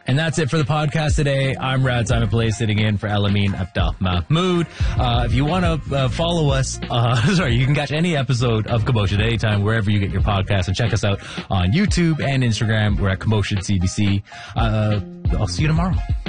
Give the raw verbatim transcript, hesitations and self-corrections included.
And that's it for the podcast today. I'm Rad Simon Play, sitting in for Alameen Abdel Mahmoud. Uh, if you want to uh, follow us, uh, sorry, you can catch any episode of Commotion anytime, wherever you get your podcast, and check us out on YouTube and Instagram. We're at Commotion C B C. Uh, I'll see you tomorrow.